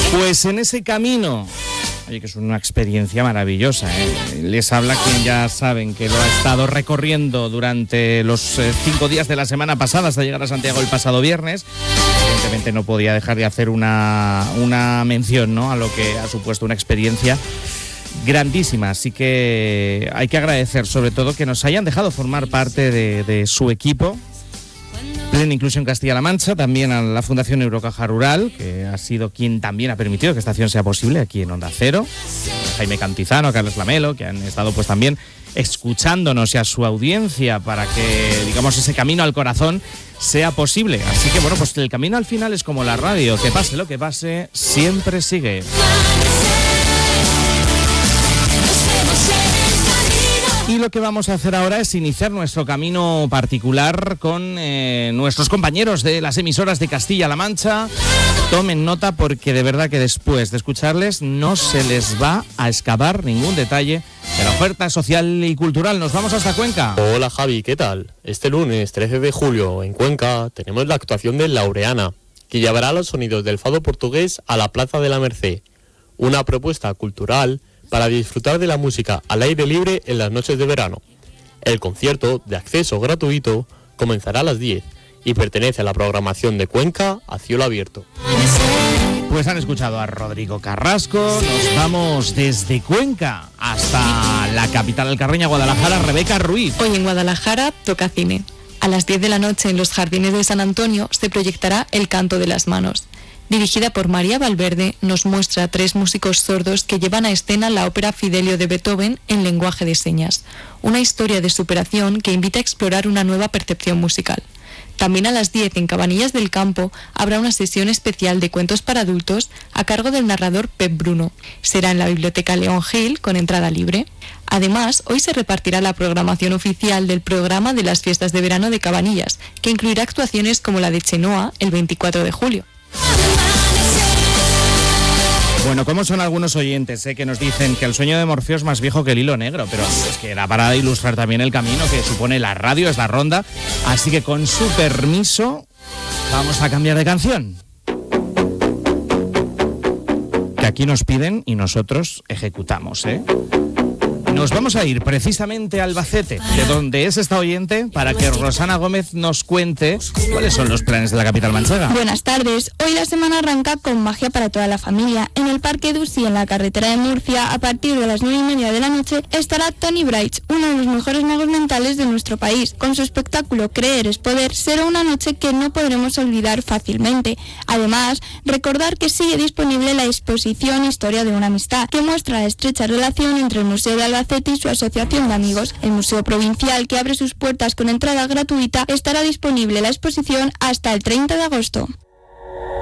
Pues en ese camino, oye, que es una experiencia maravillosa, ¿eh? Les habla quien ya saben que lo ha estado recorriendo durante los 5 días de la semana pasada hasta llegar a Santiago el pasado viernes. Evidentemente no podía dejar de hacer una mención, ¿no?, a lo que ha supuesto una experiencia grandísima, así que hay que agradecer sobre todo que nos hayan dejado formar parte de su equipo. Plena Inclusión Castilla-La Mancha, también a la Fundación Eurocaja Rural, que ha sido quien también ha permitido que esta acción sea posible aquí en Onda Cero, Jaime Cantizano, Carlos Lamelo, que han estado pues también escuchándonos y a su audiencia para que, digamos, ese camino al corazón sea posible. Así que bueno, pues el camino al final es como la radio, que pase lo que pase, siempre sigue. Y lo que vamos a hacer ahora es iniciar nuestro camino particular con nuestros compañeros de las emisoras de Castilla-La Mancha. Tomen nota porque de verdad que después de escucharles no se les va a escapar ningún detalle de la oferta social y cultural. Nos vamos hasta Cuenca. Hola Javi, ¿qué tal? Este lunes 13 de julio en Cuenca tenemos la actuación de Laureana, que llevará los sonidos del fado portugués a la Plaza de la Merced. Una propuesta cultural para disfrutar de la música al aire libre en las noches de verano. El concierto, de acceso gratuito, comenzará a las 10 y pertenece a la programación de Cuenca a cielo abierto. Pues han escuchado a Rodrigo Carrasco. Nos vamos desde Cuenca hasta la capital alcarreña, Guadalajara, Rebeca Ruiz. Hoy en Guadalajara toca cine. A las 10 de la noche en los Jardines de San Antonio se proyectará El canto de las manos. Dirigida por María Valverde, nos muestra a 3 músicos sordos que llevan a escena la ópera Fidelio de Beethoven en lenguaje de señas. Una historia de superación que invita a explorar una nueva percepción musical. También a las 10 en Cabanillas del Campo habrá una sesión especial de cuentos para adultos a cargo del narrador Pep Bruno. Será en la Biblioteca León Gil con entrada libre. Además, hoy se repartirá la programación oficial del programa de las fiestas de verano de Cabanillas, que incluirá actuaciones como la de Chenoa el 24 de julio. Bueno, como son algunos oyentes que nos dicen que el sueño de Morfeo es más viejo que el hilo negro, pero es que era para ilustrar también el camino que supone la radio, es la ronda. Así que con su permiso vamos a cambiar de canción. Que aquí nos piden y nosotros ejecutamos, ¿eh? Nos vamos a ir precisamente a Albacete, de donde es esta oyente, para que Rosana Gómez nos cuente cuáles son los planes de la capital manchega. Buenas tardes. Hoy la semana arranca con magia para toda la familia. En el Parque Dusi, en la carretera de Murcia, a partir de las 9:30 de la noche, estará Tony Bright, uno de los mejores magos mentales de nuestro país. Con su espectáculo Creer es Poder, será una noche que no podremos olvidar fácilmente. Además, recordar que sigue disponible la exposición Historia de una amistad, que muestra la estrecha relación entre el Museo de Albacete y su asociación de amigos. El Museo Provincial, que abre sus puertas con entrada gratuita, estará disponible la exposición hasta el 30 de agosto.